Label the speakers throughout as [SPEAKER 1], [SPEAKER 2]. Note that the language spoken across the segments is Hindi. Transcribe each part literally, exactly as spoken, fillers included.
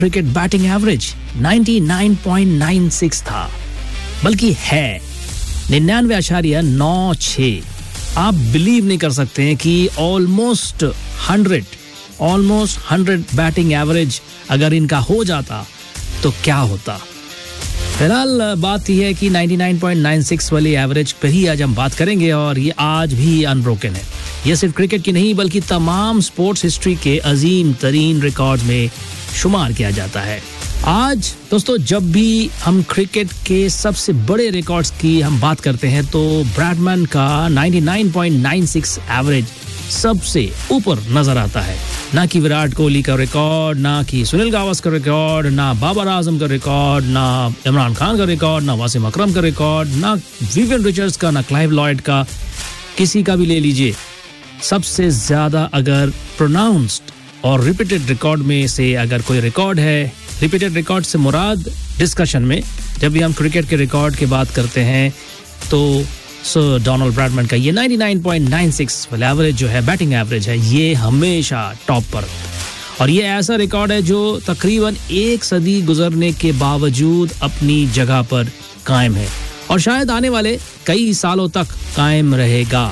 [SPEAKER 1] क्रिकेट बैटिंग एवरेज निन्यानवे पॉइंट नौ छह था, बल्कि है निन्यानवे आशारिया नौ छह। आप बिलीव नहीं कर सकते हैं कि almost hundred almost hundred batting average अगर इनका हो जाता तो क्या होता। फिलहाल बात यह है कि निन्यानवे पॉइंट नौ छह वाली एवरेज पर ही आज हम बात करेंगे और ये आज भी अनब्रोकन है। ये सिर्फ क्रिकेट की नहीं बल्कि तमाम स्पोर्ट्स हिस्ट्री के अजीम तरीन रिकॉर्ड में शुमार किया जाता है। आज दोस्तों जब भी हम क्रिकेट के सबसे बड़े रिकॉर्ड्स की हम बात करते हैं तो ब्रैडमैन का निन्यानवे पॉइंट नौ छह एवरेज सबसे ऊपर नजर आता है। ना कि विराट कोहली का रिकॉर्ड, ना कि सुनील गावस्कर का रिकॉर्ड, ना बाबर आजम का रिकॉर्ड, ना इमरान खान का रिकॉर्ड, ना वासिम अकरम का रिकॉर्ड, ना विवियन रिचर्ड्स का, ना क्लाइव लॉयड का, किसी का भी ले लीजिए। सबसे ज्यादा अगर प्रोनाउंस्ड और रिपीटेड रिकॉर्ड में से अगर कोई रिकॉर्ड है, रिपीटेड रिकॉर्ड से मुराद डिस्कशन में जब भी हम क्रिकेट के रिकॉर्ड की बात करते हैं तो सो डोनाल्ड ब्रैडमैन का ये निन्यानवे पॉइंट नौ छह वाला एवरेज जो है, बैटिंग एवरेज है, ये हमेशा टॉप पर। और ये ऐसा रिकॉर्ड है जो तकरीबन एक सदी गुजरने के बावजूद अपनी जगह पर कायम है और शायद आने वाले कई सालों तक कायम रहेगा।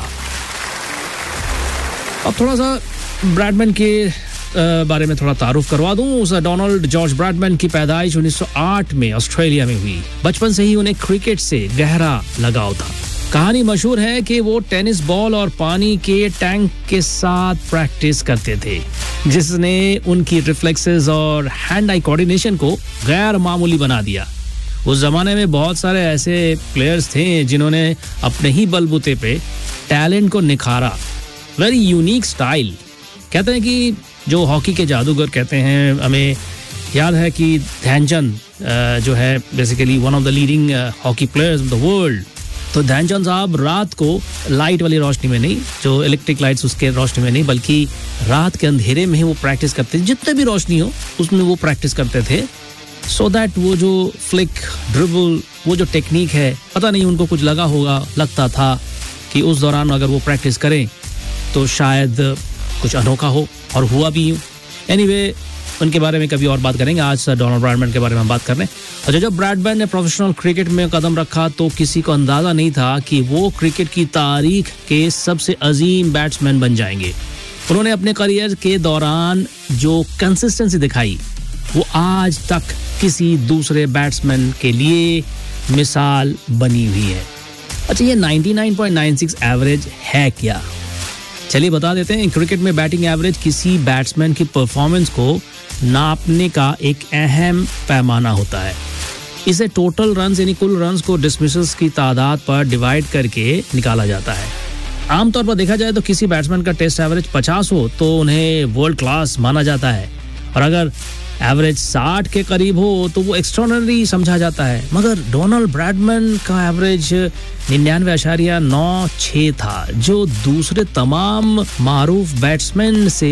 [SPEAKER 1] अब थोड़ा सा ब्रैडमैन के बारे में थोड़ा तारुफ करवा दूं। उस डोनाल्ड जॉर्ज ब्रैडमैन की पैदाइश उन्नीस सौ आठ में ऑस्ट्रेलिया में हुई। बचपन से ही उन्हें क्रिकेट से गहरा लगाव था। कहानी मशहूर है कि वो टेनिस बॉल और पानी के टैंक के साथ प्रैक्टिस करते थे, जिसने उनकी रिफ्लेक्सेस और हैंड आई कोऑर्डिनेशन को गैर मामूली बना दिया। उस जमाने में बहुत सारे ऐसे प्लेयर्स थे जिन्होंने अपने ही बलबूते पे टैलेंट को निखारा। Very unique style. कहते हैं कि जो हॉकी के जादूगर कहते हैं, हमें याद है कि ध्यानचंद जो है basically one of the leading hockey players of the world. तो ध्यानचंद साहब रात को लाइट वाली रोशनी में नहीं, जो इलेक्ट्रिक लाइट्स उसके रोशनी में नहीं, बल्कि रात के अंधेरे में ही वो प्रैक्टिस करते थे। जितने भी रोशनी हो उसमें वो प्रैक्टिस करते थे, सो दैट वो जो फ्लिक ड्रिबल, वो जो टेक्निक है, पता नहीं उनको कुछ लगा होगा, लगता था कि उस दौरान अगर वो प्रैक्टिस करें तो शायद कुछ अनोखा हो, और हुआ भी यूं। एनीवे उनके बारे में कभी और बात करेंगे। आज डोनाल्ड ब्रैडमैन के बारे में हम बात कर रहे हैं। और जब ब्रैडमैन ने प्रोफेशनल क्रिकेट में कदम रखा तो किसी को अंदाजा नहीं था कि वो क्रिकेट की तारीख के सबसे अजीम बैट्समैन बन जाएंगे। उन्होंने अपने करियर के दौरान जो कंसिस्टेंसी दिखाई वो आज तक किसी दूसरे बैट्समैन के लिए मिसाल बनी हुई है। अच्छा, ये निन्यानवे पॉइंट नौ छह एवरेज है क्या? चलिए बता देते हैं। क्रिकेट में बैटिंग एवरेज किसी बैट्समैन की परफॉर्मेंस को नापने का एक अहम पैमाना होता है। इसे टोटल रन्स यानी कुल रन्स को डिसमिसल्स की तादाद पर डिवाइड करके निकाला जाता है। आमतौर पर देखा जाए तो किसी बैट्समैन का टेस्ट एवरेज पचास हो तो उन्हें वर्ल्ड क्लास माना जाता है, और अगर एवरेज साठ के करीब हो तो वो एक्स्ट्राऑर्डिनरी समझा जाता है। मगर डोनाल्ड ब्रैडमैन का एवरेज निन्यानवे आशारिया नौ छह था, जो दूसरे तमाम मारूफ बैट्समैन से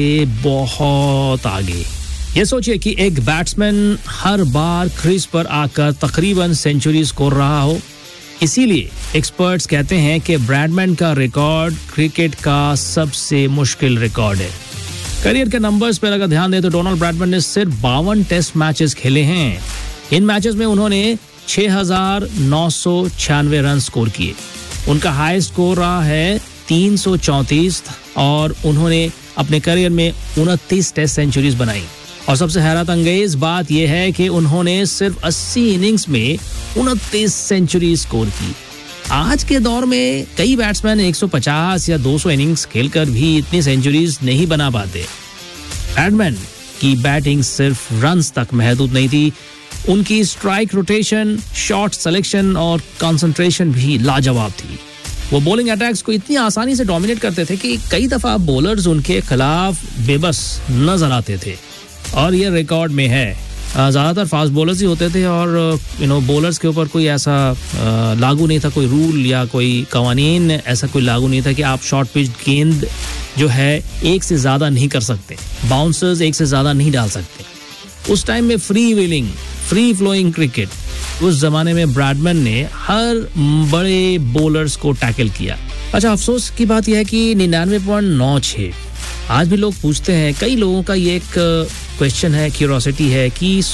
[SPEAKER 1] बहुत आगे। ये सोचिए कि एक बैट्समैन हर बार क्रीज पर आकर तकरीबन सेंचुरी स्कोर रहा हो। इसीलिए एक्सपर्ट्स कहते हैं कि ब्रैडमैन का रिकॉर्ड क्रिकेट का सबसे मुश्किल रिकॉर्ड है। करियर के नंबर्स पर अगर ध्यान दें तो डोनाल्ड ब्रैडमैन ने सिर्फ बावन टेस्ट मैचेस खेले हैं। इन मैचेस में उन्होंने छह हजार नौ सौ छियानवे रन स्कोर किए। उनका हाई स्कोर रहा है तीन सौ चौंतीस और उन्होंने अपने करियर में उनतीस टेस्ट सेंचुरीज बनाई। और सबसे हैरत अंगेज बात यह है कि उन्होंने सिर्फ अस्सी इनिंग्स में उनतीस सेंचुरी स्कोर की। आज के दौर में कई बैट्समैन एक सौ पचास या दो सौ इनिंग्स खेलकर भी इतनी सेंचुरीज नहीं बना पाते। ब्रैडमैन की बैटिंग सिर्फ रन्स तक महदूद नहीं थी, उनकी स्ट्राइक रोटेशन, शॉट सिलेक्शन और कंसंट्रेशन भी लाजवाब थी। वो बॉलिंग अटैक्स को इतनी आसानी से डोमिनेट करते थे कि कई दफा बॉलर्स उनके खिलाफ बेबस नजर आते थे, और ये रिकॉर्ड में है। ज़्यादातर फास्ट बॉलर्स ही होते थे और यू नो बॉलर्स के ऊपर कोई ऐसा लागू नहीं था, कोई रूल या कोई कवानीन ऐसा कोई लागू नहीं था कि आप शॉर्ट पिच गेंद जो है एक से ज़्यादा नहीं कर सकते, बाउंसर्स एक से ज़्यादा नहीं डाल सकते। उस टाइम में free wheeling, free flowing cricket, उस जमाने में ब्रैडमैन ने हर बड़े बॉलर्स को टैकल किया। अच्छा, अफसोस की बात यह है कि निन्यानवे पॉइंट नौ छह आज भी लोग पूछते हैं, कई लोगों का ये एक क्वेश्चन है, क्यूरोसिटी है कि